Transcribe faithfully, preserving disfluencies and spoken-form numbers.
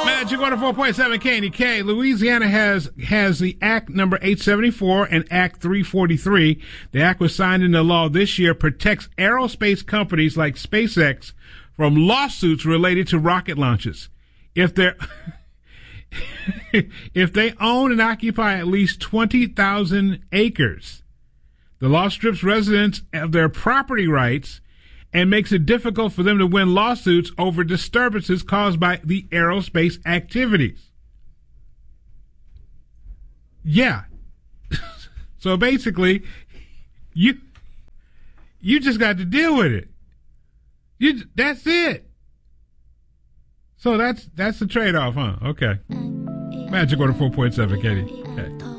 Magic one oh four point seven K N K. Louisiana has has the Act number eight seventy-four and Act three forty-three. The act was signed into law this year, protects aerospace companies like SpaceX from lawsuits related to rocket launches. If they're if they own and occupy at least twenty thousand acres, the law strips residents of their property rights and makes it difficult for them to win lawsuits over disturbances caused by the aerospace activities. Yeah. So basically, you you just got to deal with it. You that's it. So that's that's the trade-off, huh? Okay. Magic on four point seven, Katie. Okay.